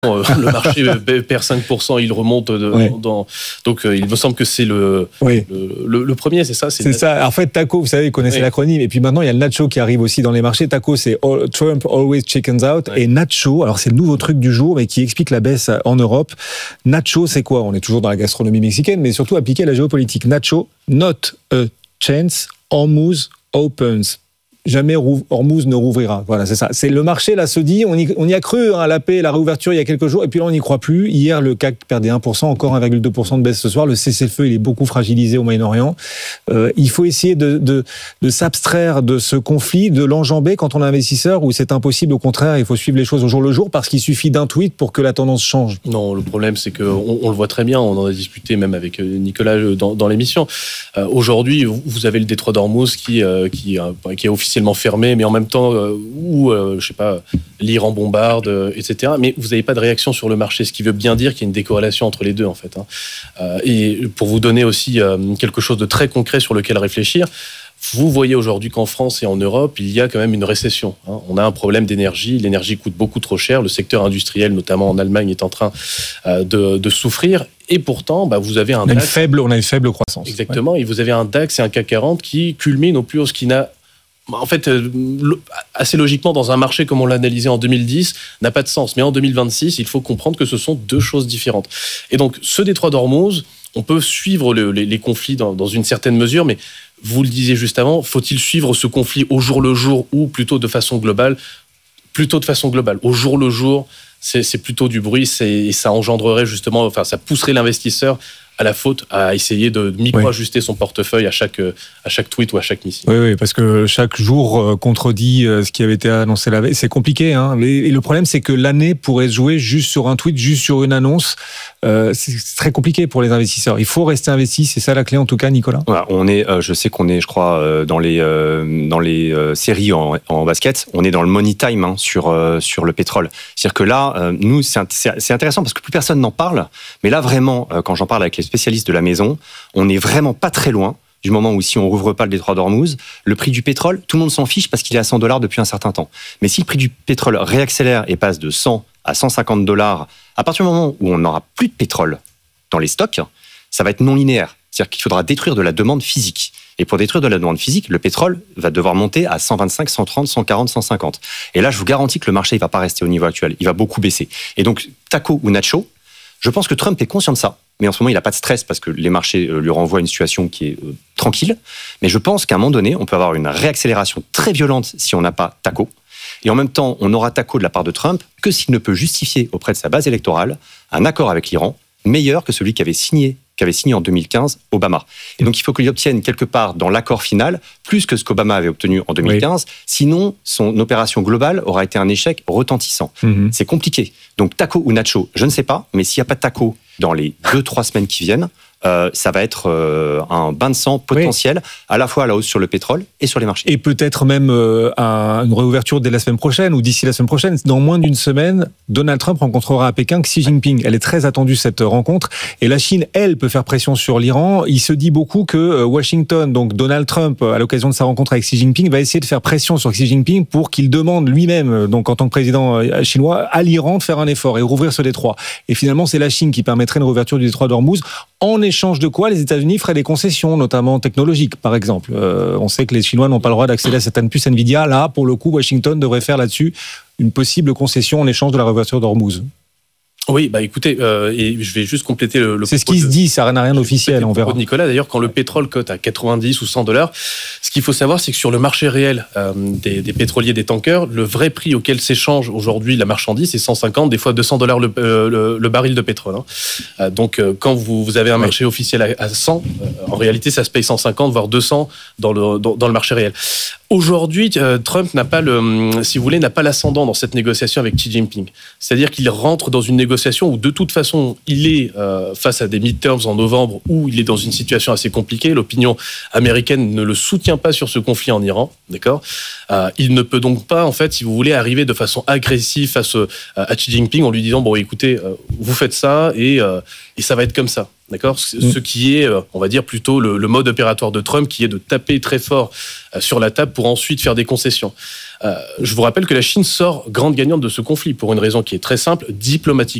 le marché perd 5%, il remonte donc il me semble que c'est le premier, c'est ça. C'est ça. En fait, Taco, vous savez, vous connaissez l'acronyme. Et puis maintenant, il y a le Nacho qui arrive aussi dans les marchés. Taco, c'est Trump always chickens out. Et Nacho, alors c'est le nouveau truc du jour, mais qui explique la baisse en Europe. Nacho, c'est quoi? On est toujours dans la gastronomie mexicaine, mais surtout appliqué à la géopolitique. Nacho, not a chance, Hormuz opens. Jamais Hormuz ne rouvrira. Voilà, c'est ça. C'est le marché, là, se dit, on y a cru, à la paix, la réouverture il y a quelques jours, et puis là, on n'y croit plus. Hier, le CAC perdait 1%, encore 1,2% de baisse ce soir. Le cessez-le-feu, il est beaucoup fragilisé au Moyen-Orient. Il faut essayer de s'abstraire de ce conflit, de l'enjamber quand on est investisseur, où c'est impossible. Au contraire, il faut suivre les choses au jour le jour, parce qu'il suffit d'un tweet pour que la tendance change. Non, le problème, c'est qu'on le voit très bien, on en a discuté même avec Nicolas dans l'émission. Aujourd'hui, vous avez le détroit d'Ormuz qui est officiellement fermé, mais en même temps je sais pas, l'Iran bombarde, etc. Mais vous n'avez pas de réaction sur le marché, ce qui veut bien dire qu'il y a une décorrélation entre les deux, en fait. Et pour vous donner aussi quelque chose de très concret sur lequel réfléchir, vous voyez aujourd'hui qu'en France et en Europe, il y a quand même une récession. On a un problème d'énergie, l'énergie coûte beaucoup trop cher, le secteur industriel, notamment en Allemagne, est en train de souffrir. Et pourtant, vous avez un DAX... On a une faible croissance. Exactement, et vous avez un DAX et un CAC 40 qui culminent au plus haut, ce qui n'a... En fait, assez logiquement, dans un marché comme on l'a analysé en 2010, n'a pas de sens. Mais en 2026, il faut comprendre que ce sont deux choses différentes. Et donc, ce détroit d'Ormuz, on peut suivre les conflits dans une certaine mesure, mais vous le disiez juste avant, faut-il suivre ce conflit au jour le jour ou plutôt de façon globale? Plutôt de façon globale. Au jour le jour, c'est plutôt du bruit, et ça engendrerait justement, ça pousserait l'investisseur à la faute à essayer de micro-ajuster son portefeuille à chaque tweet ou à chaque missile. Oui, parce que chaque jour contredit ce qui avait été annoncé la veille. C'est compliqué, et le problème, c'est que l'année pourrait se jouer juste sur un tweet, juste sur une annonce. C'est très compliqué pour les investisseurs. Il faut rester investi, c'est ça la clé en tout cas, Nicolas. Voilà, je sais qu'on est, je crois, dans les séries en basket, on est dans le money time sur le pétrole. C'est-à-dire que là, nous, c'est intéressant parce que plus personne n'en parle, mais là vraiment, quand j'en parle avec les spécialistes de la maison, on n'est vraiment pas très loin du moment où si on rouvre pas le détroit d'Ormuz, le prix du pétrole, tout le monde s'en fiche parce qu'il est à $100 depuis un certain temps. Mais si le prix du pétrole réaccélère et passe de 100 à $150, à partir du moment où on n'aura plus de pétrole dans les stocks, ça va être non linéaire. C'est-à-dire qu'il faudra détruire de la demande physique. Et pour détruire de la demande physique, le pétrole va devoir monter à 125, 130, 140, 150. Et là, je vous garantis que le marché ne va pas rester au niveau actuel. Il va beaucoup baisser. Et donc, Taco ou Nacho, je pense que Trump est conscient de ça. Mais en ce moment, il n'a pas de stress parce que les marchés lui renvoient une situation qui est tranquille. Mais je pense qu'à un moment donné, on peut avoir une réaccélération très violente si on n'a pas Taco. Et en même temps, on aura Taco de la part de Trump que s'il ne peut justifier auprès de sa base électorale un accord avec l'Iran meilleur que celui qu'avait signé en 2015 Obama. Et donc, il faut qu'il obtienne quelque part dans l'accord final plus que ce qu'Obama avait obtenu en 2015. Oui. Sinon, son opération globale aura été un échec retentissant. C'est compliqué. Donc, Taco ou Nacho, je ne sais pas. Mais s'il n'y a pas de Taco dans les 2-3 semaines qui viennent, ça va être un bain de sang potentiel, à la fois à la hausse sur le pétrole et sur les marchés. Et peut-être même une réouverture dès la semaine prochaine ou d'ici la semaine prochaine. Dans moins d'une semaine, Donald Trump rencontrera à Pékin Xi Jinping. Elle est très attendue, cette rencontre. Et la Chine, elle, peut faire pression sur l'Iran. Il se dit beaucoup que Washington, donc Donald Trump, à l'occasion de sa rencontre avec Xi Jinping, va essayer de faire pression sur Xi Jinping pour qu'il demande lui-même, donc en tant que président chinois, à l'Iran de faire un effort et rouvrir ce détroit. Et finalement, c'est la Chine qui permettrait une réouverture du détroit d'Ormuz. En échange de quoi les États-Unis feraient des concessions, notamment technologiques, par exemple. On sait que les Chinois n'ont pas le droit d'accéder à certaines puces Nvidia. Là, pour le coup, Washington devrait faire là-dessus une possible concession en échange de la réouverture d'Ormuz. Oui, écoutez, et je vais juste compléter le c'est ce qui se dit, ça n'a rien d'officiel, on verra. Nicolas, d'ailleurs, quand le pétrole cote à 90 ou $100, ce qu'il faut savoir, c'est que sur le marché réel des pétroliers, des tankers, le vrai prix auquel s'échange aujourd'hui la marchandise, c'est 150, des fois $200 le baril de pétrole. Donc, quand vous avez un marché officiel à 100, en réalité, ça se paye 150, voire 200 dans le marché réel. Aujourd'hui, Trump n'a pas l'ascendant dans cette négociation avec Xi Jinping. C'est-à-dire qu'il rentre dans une négociation négociation où de toute façon il est face à des midterms en novembre où il est dans une situation assez compliquée. L'opinion américaine ne le soutient pas sur ce conflit en Iran, d'accord. Il ne peut donc pas, en fait, si vous voulez, arriver de façon agressive face à Xi Jinping en lui disant bon, écoutez, vous faites ça et ça va être comme ça. D'accord. Ce qui est, on va dire, plutôt le mode opératoire de Trump, qui est de taper très fort sur la table pour ensuite faire des concessions. Je vous rappelle que la Chine sort grande gagnante de ce conflit pour une raison qui est très simple, diplomatique.